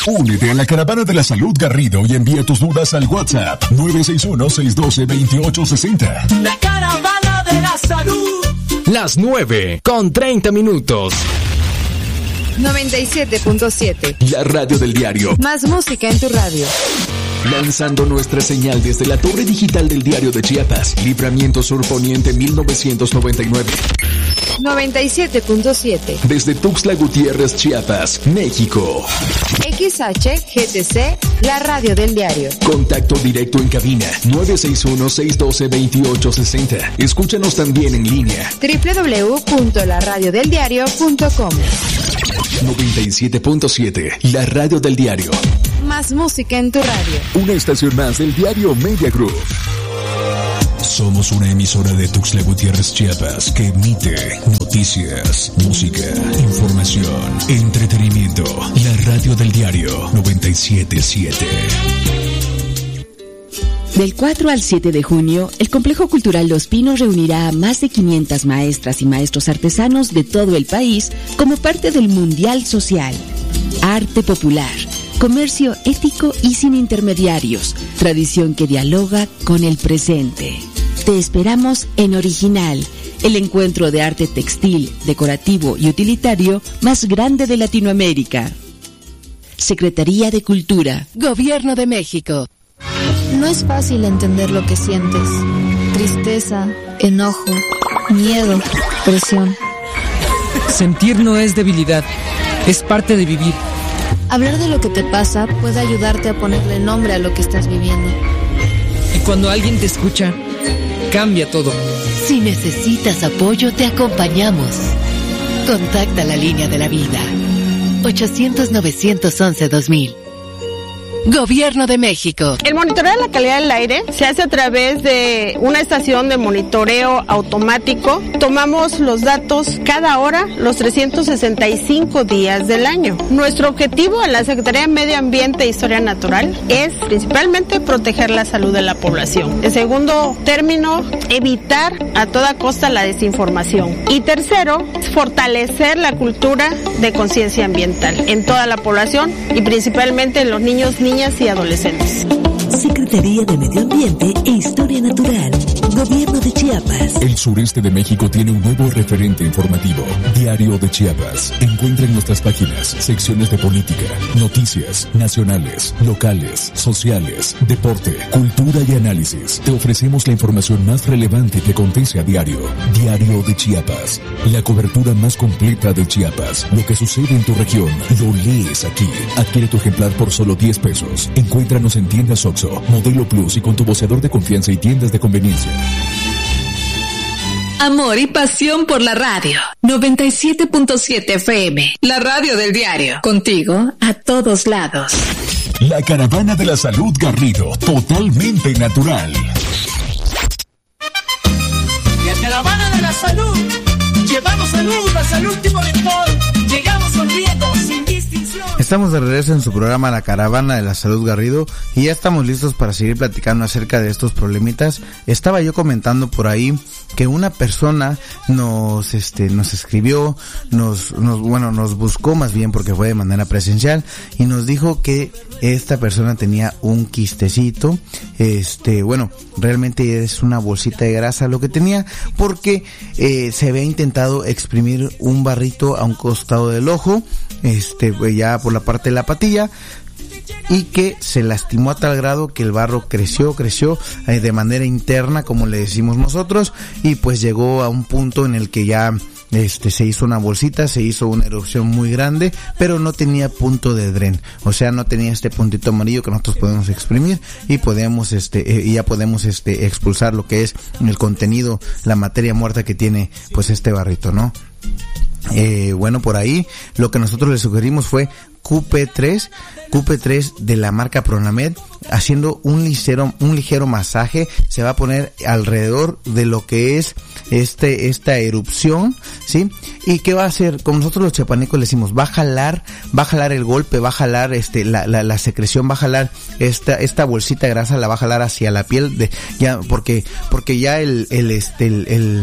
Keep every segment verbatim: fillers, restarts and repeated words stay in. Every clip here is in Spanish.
Únete a la Caravana de la Salud Garrido y envía tus dudas al WhatsApp nueve seis uno, seis uno dos, dos ocho seis cero. La Caravana de la Salud. Las nueve con treinta minutos. noventa y siete punto siete. La radio del diario. Más música en tu radio. Lanzando nuestra señal desde la torre digital del Diario de Chiapas. Libramiento Sur Poniente mil novecientos noventa y nueve. noventa y siete punto siete. Desde Tuxtla Gutiérrez, Chiapas, México. X H G T C, la radio del diario. Contacto directo en cabina nueve seis uno, seis uno dos, dos ocho seis cero. Escúchanos también en línea. doble u doble u doble u punto la radio del diario punto com. noventa y siete punto siete. La radio del diario. Más música en tu radio. Una estación más del diario Media Group. Somos una emisora de Tuxtla Gutiérrez, Chiapas, que emite noticias, música, información, entretenimiento. La radio del diario noventa y siete punto siete. Del cuatro al siete de junio, el Complejo Cultural Los Pinos reunirá a más de quinientas maestras y maestros artesanos de todo el país como parte del Mundial Social. Arte popular, comercio ético y sin intermediarios, tradición que dialoga con el presente. Te esperamos en Original, el encuentro de arte textil, decorativo y utilitario más grande de Latinoamérica. Secretaría de Cultura, Gobierno de México. No es fácil entender lo que sientes. Tristeza, enojo, miedo, presión. Sentir no es debilidad, es parte de vivir. Hablar de lo que te pasa puede ayudarte a ponerle nombre a lo que estás viviendo. Y cuando alguien te escucha, cambia todo. Si necesitas apoyo, te acompañamos. Contacta la línea de la vida. ochocientos, novecientos once, dos mil. Gobierno de México. El monitoreo de la calidad del aire se hace a través de una estación de monitoreo automático. Tomamos los datos cada hora, los trescientos sesenta y cinco días del año. Nuestro objetivo en la Secretaría de Medio Ambiente e Historia Natural es principalmente proteger la salud de la población. En segundo término, evitar a toda costa la desinformación. Y tercero, fortalecer la cultura de conciencia ambiental en toda la población y principalmente en los niños, niñas y adolescentes. Secretaría de Medio Ambiente e Historia Natural, Gobierno de Chiapas. El sureste de México tiene un nuevo referente informativo, Diario de Chiapas. Encuentra en nuestras páginas secciones de política, noticias nacionales, locales, sociales, deporte, cultura y análisis. Te ofrecemos la información más relevante que acontece a diario. Diario de Chiapas, la cobertura más completa de Chiapas. Lo que sucede en tu región, lo lees aquí. Adquiere tu ejemplar por solo diez pesos. Encuéntranos en tiendas Oxxo, Modelo Plus y con tu voceador de confianza y tiendas de conveniencia. Amor y pasión por la radio. noventa y siete punto siete F M. La radio del diario. Contigo a todos lados. La Caravana de la Salud Garrido, totalmente natural. La Caravana de la Salud. Llevamos salud hasta el último rincón. Llegamos sonriendo sin distinción. Estamos de regreso en su programa La Caravana de la Salud Garrido y ya estamos listos para seguir platicando acerca de estos problemitas. Estaba yo comentando por ahí que una persona nos este nos escribió, nos nos bueno, nos buscó más bien porque fue de manera presencial y nos dijo que esta persona tenía un quistecito, este, bueno, realmente es una bolsita de grasa lo que tenía porque eh, se había intentado exprimir un barrito a un costado del ojo, este, ya por la parte de la patilla, y que se lastimó a tal grado que el barro creció, creció eh, de manera interna, como le decimos nosotros, y pues llegó a un punto en el que ya este se hizo una bolsita, se hizo una erupción muy grande, pero no tenía punto de dren, o sea, no tenía este puntito amarillo que nosotros podemos exprimir y podemos este eh, ya podemos este expulsar lo que es el contenido, la materia muerta que tiene pues este barrito, ¿no? Eh, bueno, por ahí lo que nosotros le sugerimos fue Q P tres, Q P tres de la marca Pronamed, haciendo un ligero, un ligero masaje. Se va a poner alrededor de lo que es este, esta erupción, ¿sí? ¿Y qué va a hacer? Como nosotros los chapanecos le decimos, va a jalar, va a jalar el golpe, va a jalar este, la, la, la secreción, va a jalar esta, esta bolsita de grasa, la va a jalar hacia la piel de, ya, porque, porque ya el, el, este, el, el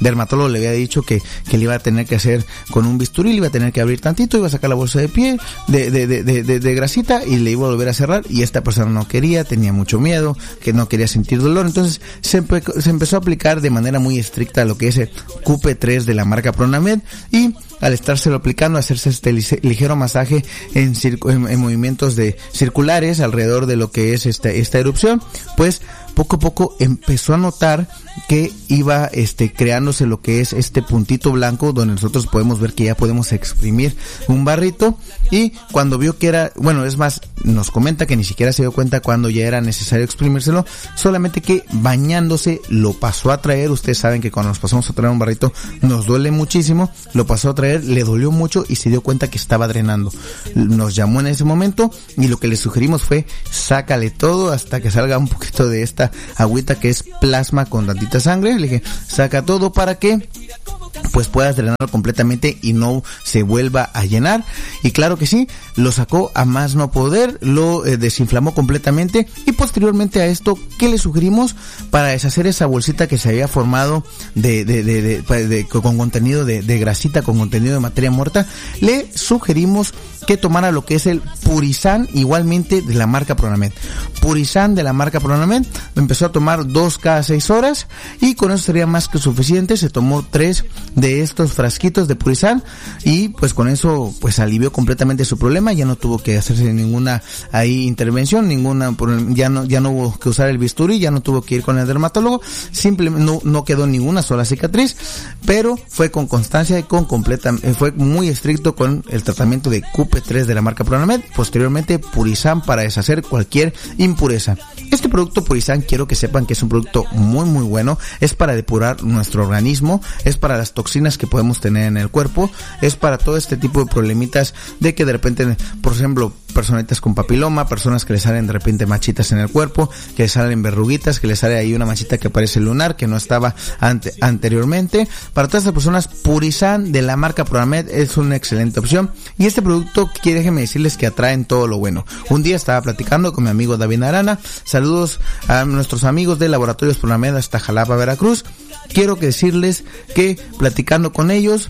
dermatólogo le había dicho que, que le iba a tener que hacer con un bisturí, le iba a tener que abrir tantito, iba a sacar la bolsa de piel, de, de, de, de, de, de grasita y le iba a volver a cerrar, y esta persona no quería, tenía mucho miedo, que no quería sentir dolor, entonces se, empe- se empezó a aplicar de manera muy estricta lo que es el Q P tres de la marca Pronamed, y al estárselo aplicando, hacerse este ligero masaje en, circu- en, en movimientos de circulares alrededor de lo que es esta, esta erupción, pues poco a poco empezó a notar que iba este creándose lo que es este puntito blanco, donde nosotros podemos ver que ya podemos exprimir un barrito, y cuando vio que era, bueno, es más, nos comenta que ni siquiera se dio cuenta cuando ya era necesario exprimírselo, solamente que bañándose lo pasó a traer. Ustedes saben que cuando nos pasamos a traer un barrito nos duele muchísimo, lo pasó a traer, le dolió mucho y se dio cuenta que estaba drenando. Nos llamó en ese momento y lo que le sugerimos fue sácale todo hasta que salga un poquito de esta agüita que es plasma con tantita sangre. Le dije, saca todo para que pues puedas drenarlo completamente y no se vuelva a llenar. Y claro que sí, lo sacó a más no poder, lo eh, desinflamó completamente, y posteriormente a esto, ¿qué le sugerimos? Para deshacer esa bolsita que se había formado de, de, de, de, de, de con contenido de, de grasita, con contenido de materia muerta, le sugerimos que tomara lo que es el Purisan, igualmente de la marca Pronamed. Purisan de la marca Pronamed, empezó a tomar dos cada seis horas, y con eso sería más que suficiente. Se tomó tres de estos frasquitos de Purisan, y pues con eso pues alivió completamente su problema. Ya no tuvo que hacerse ninguna ahí intervención, ninguna, ya no ya no hubo que usar el bisturí, ya no tuvo que ir con el dermatólogo, simplemente no, no quedó ninguna sola cicatriz, pero fue con constancia y con completa, fue muy estricto con el tratamiento de Q P tres de la marca Pronamed. Posteriormente Purisan para deshacer cualquier impureza. Este producto Purisan, quiero que sepan que es un producto muy muy bueno, es para depurar nuestro organismo, es para las toxinas que podemos tener en el cuerpo, es para todo este tipo de problemitas de que de repente, por ejemplo, personitas con papiloma, personas que les salen de repente manchitas en el cuerpo, que les salen verruguitas, que les sale ahí una manchita que parece lunar, que no estaba ante, anteriormente. Para todas estas personas, Purisan de la marca Pronamed es una excelente opción, y este producto, quiero déjenme decirles que atraen todo lo bueno. Un día estaba platicando con mi amigo David Arana, saludos a nuestros amigos de Laboratorios Pronamed hasta Jalapa, Veracruz. Quiero que decirles que platicando con ellos,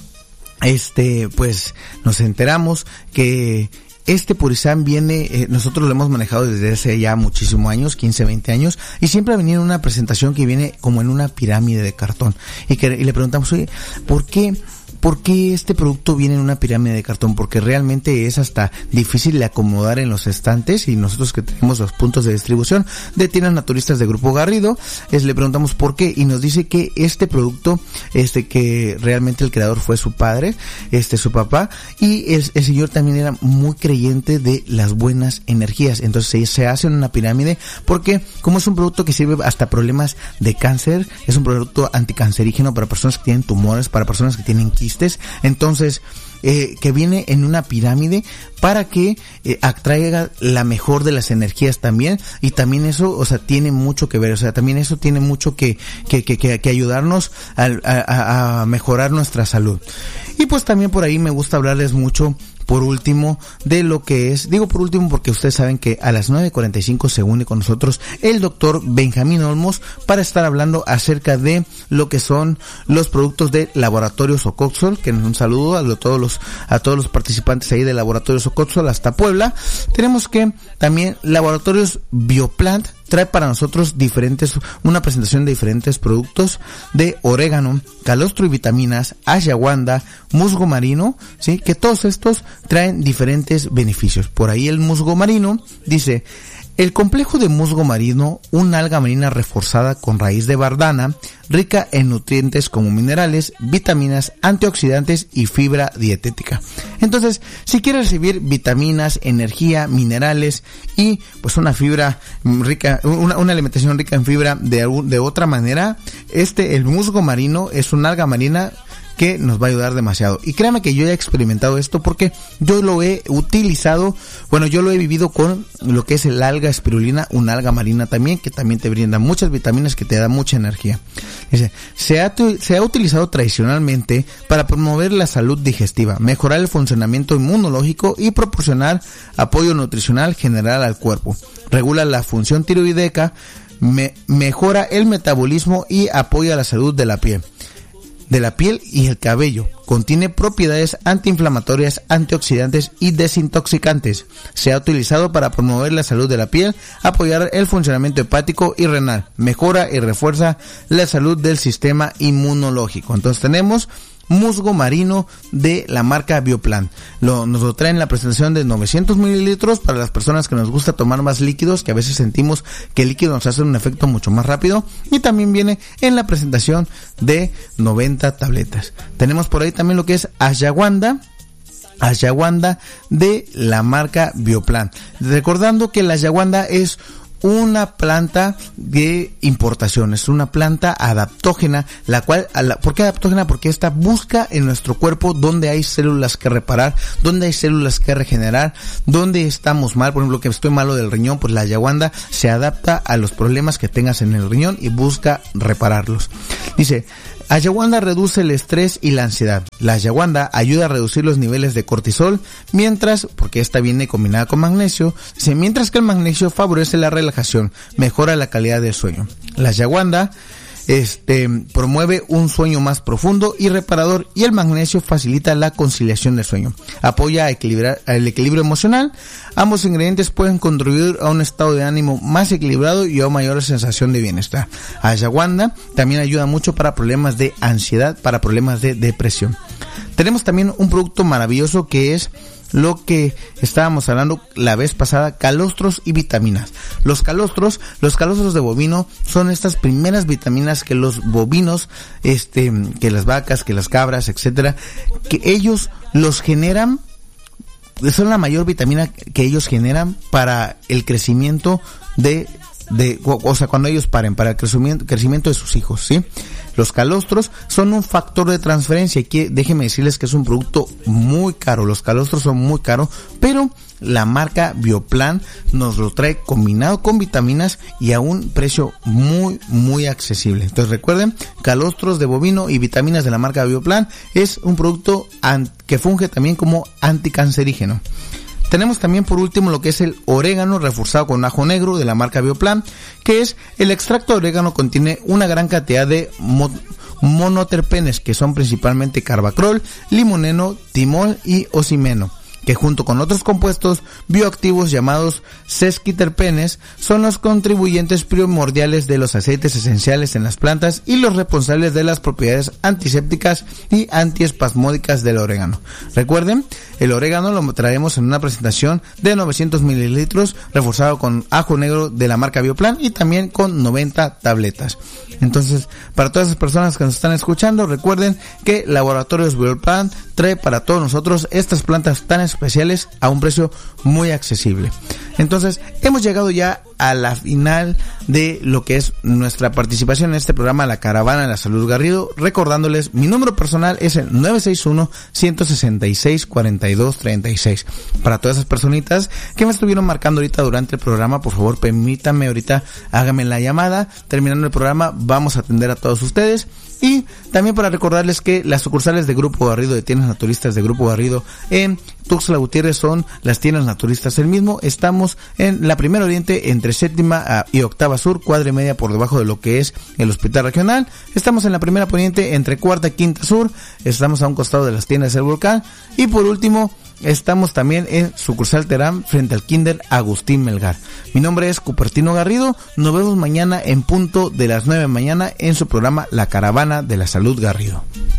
este, pues nos enteramos que este Purisan viene, eh, nosotros lo hemos manejado desde hace ya muchísimos años, quince, veinte años, y siempre ha venido en una presentación que viene como en una pirámide de cartón, y que y le preguntamos, oye, ¿por qué? ¿Por qué este producto viene en una pirámide de cartón? Porque realmente es hasta difícil de acomodar en los estantes, y nosotros que tenemos los puntos de distribución de tiendas naturistas de Grupo Garrido, es, le preguntamos por qué, y nos dice que este producto, este que realmente el creador fue su padre, este su papá, y el, el señor también era muy creyente de las buenas energías. Entonces se, se hace en una pirámide porque como es un producto que sirve hasta problemas de cáncer, es un producto anticancerígeno para personas que tienen tumores, para personas que tienen quistes. Entonces, eh, que viene en una pirámide para que eh, atraiga la mejor de las energías también, y también eso, o sea, tiene mucho que ver, o sea, también eso tiene mucho que que que, que, que ayudarnos a, a, a mejorar nuestra salud. Y pues también por ahí me gusta hablarles mucho, por último, de lo que es, digo por último porque ustedes saben que a las nueve cuarenta y cinco se une con nosotros el doctor Benjamín Olmos para estar hablando acerca de lo que son los productos de Laboratorios Ocoxol, que un saludo a todos los a todos los participantes ahí de Laboratorios Ocoxol hasta Puebla. Tenemos que también Laboratorios Bioplant trae para nosotros diferentes, una presentación de diferentes productos de orégano, calostro y vitaminas, ayahuasca, musgo marino, sí, que todos estos traen diferentes beneficios. Por ahí el musgo marino dice: el complejo de musgo marino, una alga marina reforzada con raíz de bardana, rica en nutrientes como minerales, vitaminas, antioxidantes y fibra dietética. Entonces, si quieres recibir vitaminas, energía, minerales y pues una fibra rica, una, una alimentación rica en fibra de, de otra manera, este, el musgo marino es una alga marina que nos va a ayudar demasiado. Y créame que yo he experimentado esto porque yo lo he utilizado, bueno, yo lo he vivido con lo que es el alga espirulina, una alga marina también, que también te brinda muchas vitaminas, que te da mucha energía. Dice, se ha, se ha utilizado tradicionalmente para promover la salud digestiva, mejorar el funcionamiento inmunológico y proporcionar apoyo nutricional general al cuerpo. Regula la función tiroidea, me, mejora el metabolismo y apoya la salud de la piel. de la piel y el cabello. Contiene propiedades antiinflamatorias, antioxidantes y desintoxicantes. Se ha utilizado para promover la salud de la piel, apoyar el funcionamiento hepático y renal, mejora y refuerza la salud del sistema inmunológico. Entonces tenemos musgo marino de la marca Bioplan. Lo, nos lo trae en la presentación de novecientos mililitros para las personas que nos gusta tomar más líquidos, que a veces sentimos que el líquido nos hace un efecto mucho más rápido, y también viene en la presentación de noventa tabletas. Tenemos por ahí también lo que es ashwagandha, ashwagandha de la marca Bioplan. Recordando que la ashwagandha es una planta de importación, es una planta adaptógena, la cual, ¿por qué adaptógena? Porque esta busca en nuestro cuerpo donde hay células que reparar, donde hay células que regenerar, donde estamos mal. Por ejemplo, que estoy malo del riñón, pues la ashwagandha se adapta a los problemas que tengas en el riñón y busca repararlos. Dice, ashwagandha reduce el estrés y la ansiedad. La ashwagandha ayuda a reducir los niveles de cortisol, mientras, porque esta viene combinada con magnesio, dice, mientras que el magnesio favorece la relajación, mejora la calidad del sueño. La ashwagandha este promueve un sueño más profundo y reparador, y el magnesio facilita la conciliación del sueño. Apoya a equilibrar el equilibrio emocional. Ambos ingredientes pueden contribuir a un estado de ánimo más equilibrado y a una mayor sensación de bienestar. Ashwagandha también ayuda mucho para problemas de ansiedad, para problemas de depresión. Tenemos también un producto maravilloso que es lo que estábamos hablando la vez pasada, calostros y vitaminas. Los calostros, los calostros de bovino son estas primeras vitaminas que los bovinos, este, que las vacas, que las cabras, etcétera, que ellos los generan, son la mayor vitamina que ellos generan para el crecimiento de de, o sea, cuando ellos paren, para el crecimiento, crecimiento de sus hijos, ¿sí? Los calostros son un factor de transferencia, y que déjenme decirles que es un producto muy caro. Los calostros son muy caros, pero la marca Bioplan nos lo trae combinado con vitaminas y a un precio muy, muy accesible. Entonces recuerden, calostros de bovino y vitaminas de la marca Bioplan es un producto que funge también como anticancerígeno. Tenemos también por último lo que es el orégano reforzado con ajo negro de la marca Bioplan, que es el extracto de orégano, contiene una gran cantidad de mo- monoterpenes, que son principalmente carbacrol, limoneno, timol y ocimeno, que junto con otros compuestos bioactivos llamados sesquiterpenes son los contribuyentes primordiales de los aceites esenciales en las plantas y los responsables de las propiedades antisépticas y antiespasmódicas del orégano. Recuerden, el orégano lo traemos en una presentación de novecientos mililitros reforzado con ajo negro de la marca Bioplan y también con noventa tabletas. Entonces, para todas las personas que nos están escuchando, recuerden que Laboratorios Bioplan trae para todos nosotros estas plantas tan especiales a un precio muy accesible. Entonces, hemos llegado ya a la final de lo que es nuestra participación en este programa La Caravana de la Salud Garrido, recordándoles, mi número personal es el nueve seis uno, uno seis seis, cuatro dos tres seis. Para todas esas personitas que me estuvieron marcando ahorita durante el programa, por favor, permítanme ahorita, háganme la llamada, terminando el programa, vamos a atender a todos ustedes. Y también para recordarles que las sucursales de Grupo Garrido, de tiendas naturistas de Grupo Garrido en Tuxtla Gutiérrez, son las tiendas naturistas el mismo. Estamos en la Primera Oriente, entre Séptima y Octava Sur, cuadra y media por debajo de lo que es el Hospital Regional. Estamos en la Primera Poniente, entre Cuarta y Quinta Sur. Estamos a un costado de las tiendas del Volcán. Y por último, estamos también en sucursal Terán, frente al Kinder Agustín Melgar. Mi nombre es Cupertino Garrido. Nos vemos mañana en punto de las nueve de la mañana en su programa La Caravana de la Salud Garrido.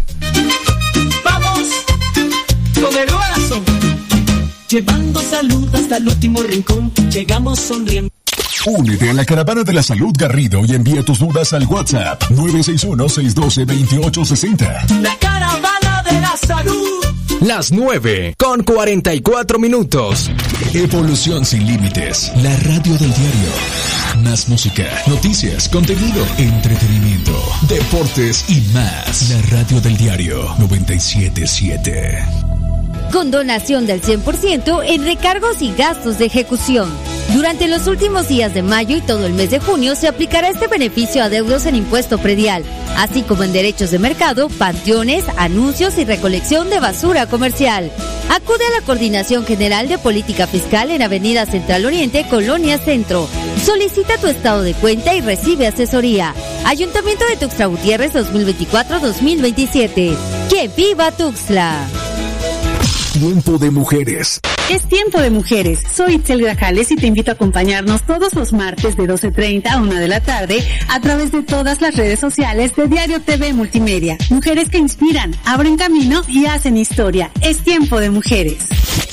Vamos con el corazón, llevando salud hasta el último rincón. Llegamos sonriendo. Únete a la Caravana de la Salud Garrido y envía tus dudas al WhatsApp nueve seis uno, seis uno dos, dos ocho seis cero. La Caravana de la Salud. Las nueve con cuarenta y cuatro minutos. Evolución sin límites. La radio del diario. Más música, noticias, contenido, entretenimiento, deportes y más. La radio del diario noventa y siete punto siete. Con donación del cien por ciento en recargos y gastos de ejecución. Durante los últimos días de mayo y todo el mes de junio se aplicará este beneficio a adeudos en impuesto predial, así como en derechos de mercado, panteones, anuncios y recolección de basura comercial. Acude a la Coordinación General de Política Fiscal en Avenida Central Oriente, Colonia Centro. Solicita tu estado de cuenta y recibe asesoría. Ayuntamiento de Tuxtla Gutiérrez dos mil veinticuatro dos mil veintisiete. ¡Que viva Tuxtla! Tiempo de mujeres. Es tiempo de mujeres. Soy Itzel Grajales y te invito a acompañarnos todos los martes de doce treinta a una de la tarde a través de todas las redes sociales de Diario T V Multimedia. Mujeres que inspiran, abren camino y hacen historia. Es tiempo de mujeres.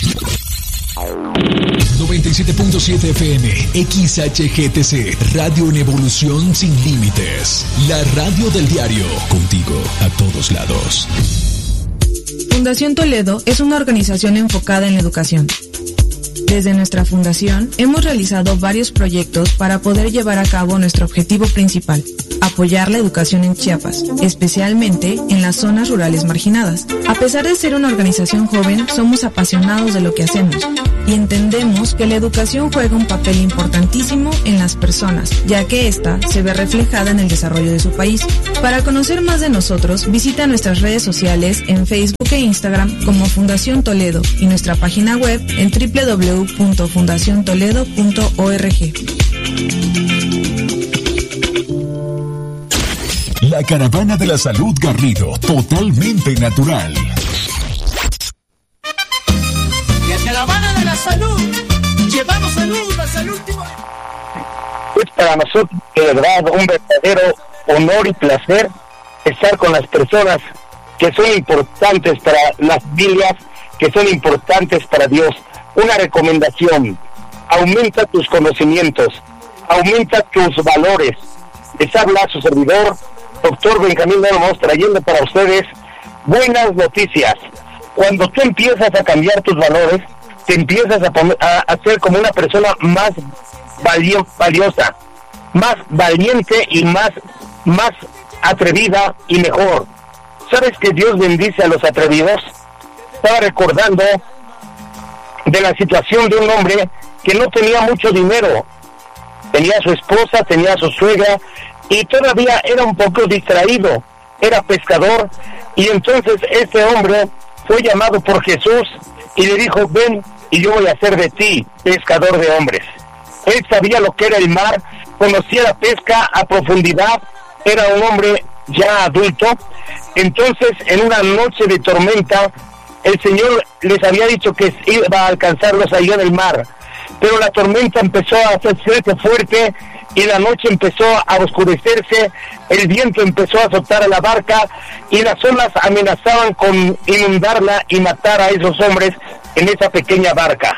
noventa y siete punto siete F M, X H G T C, Radio en Evolución Sin Límites. La radio del diario, contigo a todos lados. Fundación Toledo es una organización enfocada en la educación. Desde nuestra fundación hemos realizado varios proyectos para poder llevar a cabo nuestro objetivo principal, apoyar la educación en Chiapas, especialmente en las zonas rurales marginadas. A pesar de ser una organización joven, somos apasionados de lo que hacemos y entendemos que la educación juega un papel importantísimo en las personas, ya que ésta se ve reflejada en el desarrollo de su país. Para conocer más de nosotros, visita nuestras redes sociales en Facebook e Instagram como Fundación Toledo y nuestra página web en doble u doble u doble u punto fundación toledo punto org. La Caravana de la Salud Garrido, totalmente natural. La Caravana de la Salud, llevamos salud hasta el último. Es para nosotros, de verdad, un verdadero honor y placer estar con las personas que son importantes para las familias, que son importantes para Dios. Una recomendación: aumenta tus conocimientos, aumenta tus valores. Les habla su servidor, doctor Benjamín Olmos, trayendo para ustedes buenas noticias. Cuando tú empiezas a cambiar tus valores, te empiezas a, poner, a, a ser como una persona más valio, valiosa, más valiente y más, más atrevida y mejor. ¿Sabes que Dios bendice a los atrevidos? Estaba recordando de la situación de un hombre que no tenía mucho dinero. Tenía a su esposa, tenía a su suegra y todavía era un poco distraído. Era pescador y entonces este hombre fue llamado por Jesús y le dijo: ven y yo voy a hacer de ti pescador de hombres. Él sabía lo que era el mar, conocía la pesca a profundidad, era un hombre ya adulto. Entonces, en una noche de tormenta, el Señor les había dicho que iba a alcanzarlos ahí en el mar, pero la tormenta empezó a hacerse fuerte y la noche empezó a oscurecerse, el viento empezó a azotar a la barca y las olas amenazaban con inundarla y matar a esos hombres en esa pequeña barca.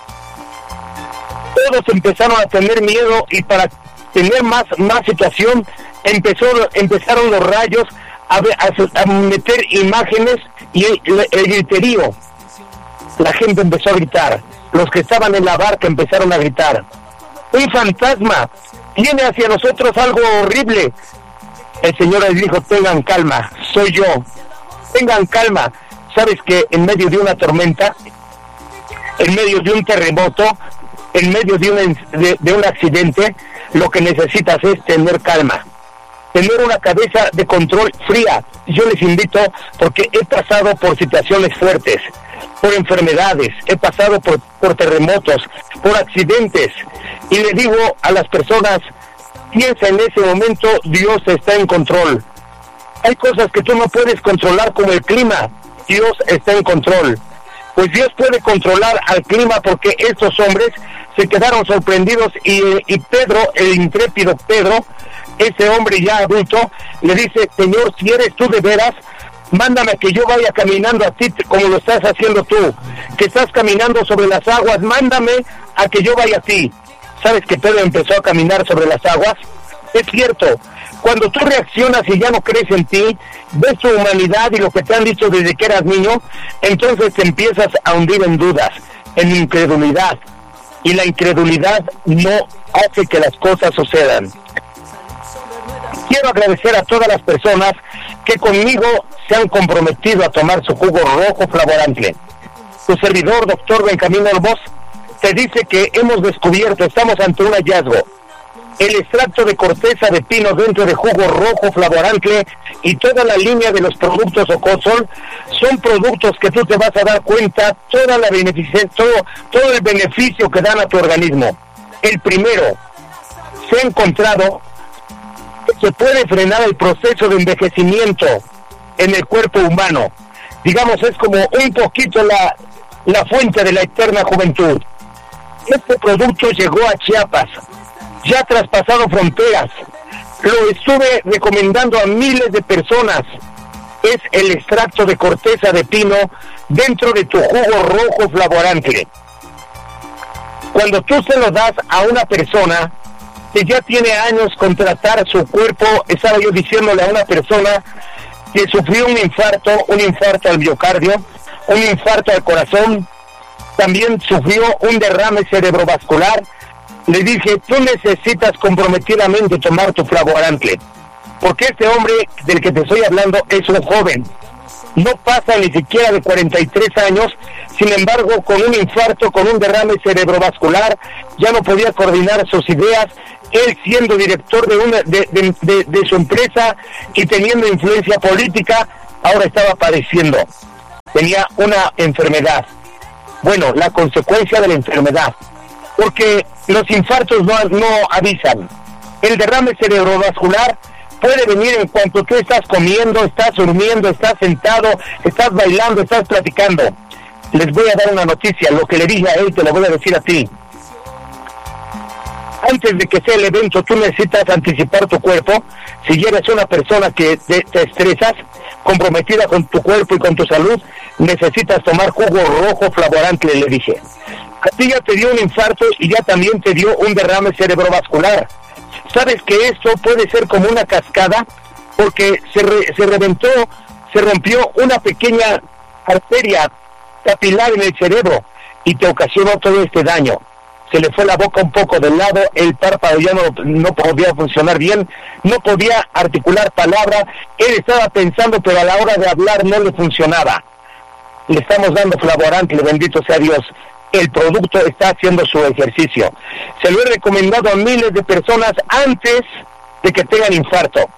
Todos empezaron a tener miedo y para tener más, más situación empezó, empezaron los rayos a, a, a meter imágenes y el, el griterío. La gente empezó a gritar, los que estaban en la barca empezaron a gritar: un fantasma, viene hacia nosotros algo horrible. El Señor les dijo: tengan calma, soy yo, tengan calma. ¿Sabes que en medio de una tormenta, en medio de un terremoto, en medio de un, de, de un accidente, lo que necesitas es tener calma, tener una cabeza de control fría? Yo les invito, porque he pasado por situaciones fuertes, por enfermedades, he pasado por, por terremotos, por accidentes, y le digo a las personas: piensa en ese momento, Dios está en control. Hay cosas que tú no puedes controlar, como el clima. Dios está en control. Pues Dios puede controlar al clima, porque estos hombres se quedaron sorprendidos y, y Pedro, el intrépido Pedro, ese hombre ya adulto, le dice: Señor, si eres tú de veras, mándame que yo vaya caminando a ti como lo estás haciendo tú, que estás caminando sobre las aguas, mándame a que yo vaya a ti. ¿Sabes que Pedro empezó a caminar sobre las aguas? Es cierto, cuando tú reaccionas y ya no crees en ti, ves tu humanidad y lo que te han dicho desde que eras niño, entonces te empiezas a hundir en dudas, en incredulidad, y la incredulidad no hace que las cosas sucedan. Quiero agradecer a todas las personas que conmigo se han comprometido a tomar su jugo rojo Flavorantle. Tu servidor, doctor Benjamín Olmos, te dice que hemos descubierto, estamos ante un hallazgo: el extracto de corteza de pino dentro de jugo rojo Flavorantle y toda la línea de los productos Ocosol son productos que tú te vas a dar cuenta toda la benefic- todo, todo el beneficio que dan a tu organismo. El primero, se ha encontrado se puede frenar el proceso de envejecimiento en el cuerpo humano. Digamos, es como un poquito la, la fuente de la eterna juventud. Este producto llegó a Chiapas, ya ha traspasado fronteras, lo estuve recomendando a miles de personas. Es el extracto de corteza de pino dentro de tu jugo rojo Flavorantle. Cuando tú se lo das a una persona que ya tiene años con tratar su cuerpo, estaba yo diciéndole a una persona que sufrió un infarto, un infarto al miocardio, un infarto al corazón, también sufrió un derrame cerebrovascular, le dije, tú necesitas comprometidamente tomar tu Flavorantle, porque este hombre del que te estoy hablando es un joven, no pasa ni siquiera de cuarenta y tres años, sin embargo, con un infarto, con un derrame cerebrovascular, ya no podía coordinar sus ideas, él siendo director de, una, de, de, de, de su empresa y teniendo influencia política, ahora estaba padeciendo, tenía una enfermedad. Bueno, la consecuencia de la enfermedad, porque los infartos no, no avisan. El derrame cerebrovascular puede venir en cuanto tú estás comiendo, estás durmiendo, estás sentado, estás bailando, estás platicando. Les voy a dar una noticia, lo que le dije a él te lo voy a decir a ti. Antes de que sea el evento, tú necesitas anticipar tu cuerpo. Si eres una persona que te, te estresas, comprometida con tu cuerpo y con tu salud, necesitas tomar jugo rojo Flavorantle, le dije. A ti ya te dio un infarto y ya también te dio un derrame cerebrovascular. ¿Sabes que esto puede ser como una cascada? Porque se, re, se reventó, se rompió una pequeña arteria capilar en el cerebro y te ocasionó todo este daño. Se le fue la boca un poco del lado, el párpado ya no, no podía funcionar bien, no podía articular palabra, él estaba pensando, pero a la hora de hablar no le funcionaba. Le estamos dando Flavorantle, bendito sea Dios. El producto está haciendo su ejercicio. Se lo he recomendado a miles de personas antes de que tengan infarto,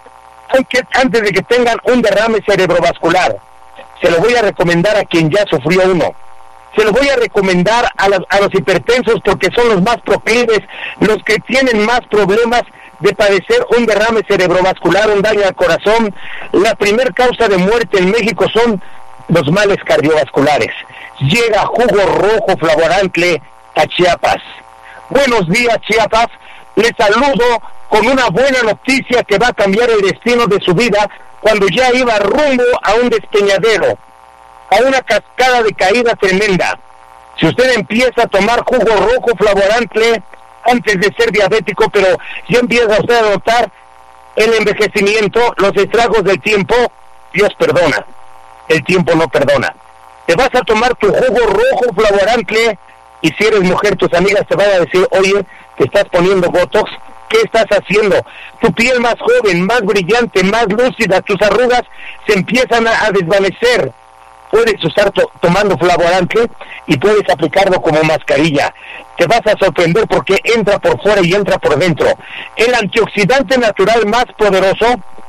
antes de que tengan un derrame cerebrovascular. Se lo voy a recomendar a quien ya sufrió uno. Se lo voy a recomendar a, la, a los hipertensos porque son los más proclives, los que tienen más problemas de padecer un derrame cerebrovascular, un daño al corazón. La primer causa de muerte en México son los males cardiovasculares. Llega jugo rojo Flavorantle a Chiapas. Buenos días, Chiapas. Les saludo con una buena noticia que va a cambiar el destino de su vida cuando ya iba rumbo a un despeñadero, a una cascada de caída tremenda. Si usted empieza a tomar jugo rojo Flavorantle antes de ser diabético, pero ya empieza usted a notar el envejecimiento, los estragos del tiempo, Dios perdona, el tiempo no perdona. Te vas a tomar tu jugo rojo Flavorantle y si eres mujer, tus amigas te van a decir, oye, te estás poniendo botox, ¿qué estás haciendo? Tu piel más joven, más brillante, más lúcida, tus arrugas se empiezan a, a desvanecer. Puedes usar to, tomando Flavorantle y puedes aplicarlo como mascarilla. Te vas a sorprender porque entra por fuera y entra por dentro. El antioxidante natural más poderoso,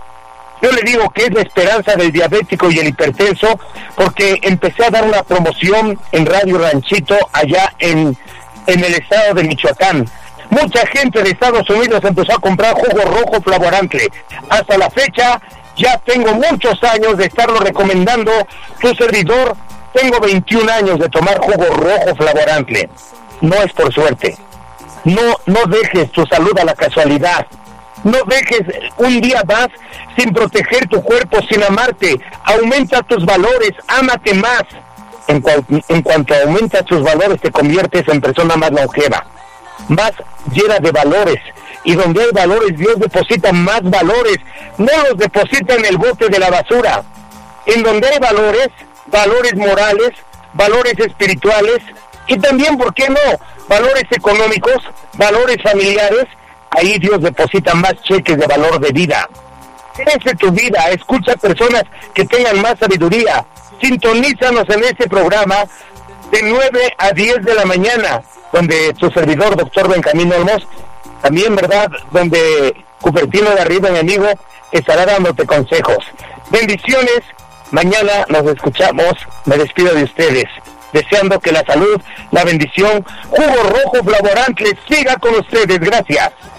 yo le digo que es la esperanza del diabético y el hipertenso, porque empecé a dar una promoción en Radio Ranchito allá en, en el estado de Michoacán. Mucha gente de Estados Unidos empezó a comprar jugo rojo Flavorantle. Hasta la fecha ya tengo muchos años de estarlo recomendando. Tu servidor, tengo veintiún años de tomar jugo rojo Flavorantle. No es por suerte. No, no dejes tu salud a la casualidad. No dejes un día más sin proteger tu cuerpo, sin amarte. Aumenta tus valores, ámate más. En, cual, en cuanto aumentas tus valores, te conviertes en persona más longeva, más llena de valores. Y donde hay valores, Dios deposita más valores. No los deposita en el bote de la basura. En donde hay valores, valores morales, valores espirituales y también, ¿por qué no?, valores económicos, valores familiares. Ahí Dios deposita más cheques de valor de vida. Crece tu vida, escucha personas que tengan más sabiduría. Sintonízanos en este programa de nueve a diez de la mañana, donde tu servidor, doctor Benjamín Olmos, también, ¿verdad?, donde Cupertino de Arriba, mi amigo, estará dándote consejos. Bendiciones, mañana nos escuchamos, me despido de ustedes, deseando que la salud, la bendición, jugo rojo Flavorantle siga con ustedes. Gracias.